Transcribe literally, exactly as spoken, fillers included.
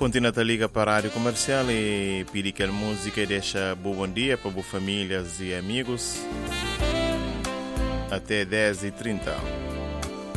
Continua a liga para a rádio comercial e pedir que a música e deixa bom dia para boas famílias e amigos. Até dez e trinta.